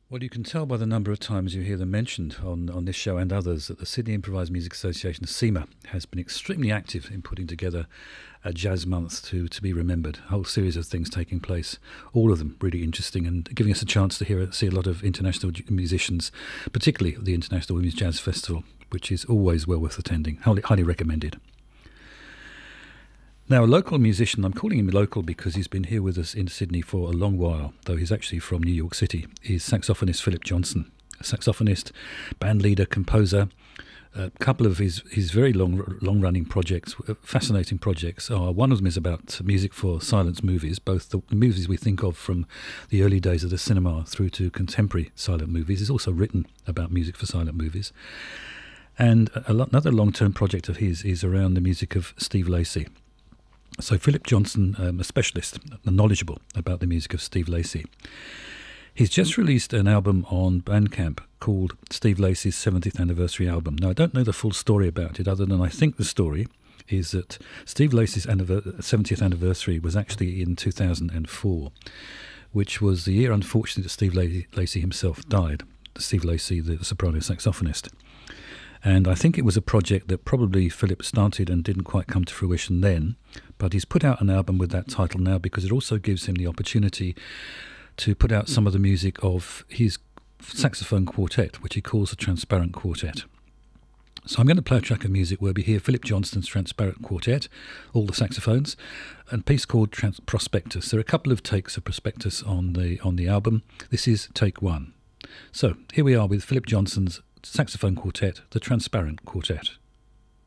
Well, you can tell by the number of times you hear them mentioned on this show and others that the Sydney Improvised Music Association, SEMA, has been extremely active in putting together a jazz month to be remembered. A whole series of things taking place, all of them really interesting and giving us a chance to see a lot of international musicians, particularly at the International Women's Jazz Festival, which is always well worth attending. Highly recommended. Now, a local musician, I'm calling him local because he's been here with us in Sydney for a long while, though he's actually from New York City, is saxophonist Philip Johnson. A saxophonist, band leader, composer. A couple of his very long-running projects, fascinating projects, are one of them is about music for silent movies, both the movies we think of from the early days of the cinema through to contemporary silent movies. He's also written about music for silent movies. And another long-term project of his is around the music of Steve Lacy. So Philip Johnson, a specialist, knowledgeable about the music of Steve Lacy. He's just released an album on Bandcamp called Steve Lacy's 70th Anniversary Album. Now, I don't know the full story about it, other than I think the story is that Steve Lacy's 70th anniversary was actually in 2004, which was the year, unfortunately, that Steve Lacy himself died. Steve Lacy, the soprano saxophonist. And I think it was a project that probably Philip started and didn't quite come to fruition then, but he's put out an album with that title now because it also gives him the opportunity to put out some of the music of his saxophone quartet, which he calls the Transparent Quartet. So I'm going to play a track of music where we hear Philip Johnston's Transparent Quartet, all the saxophones, and a piece called Prospectus. There are a couple of takes of Prospectus on the album. This is take one. So here we are with Philip Johnston's saxophone quartet, the Transparent Quartet.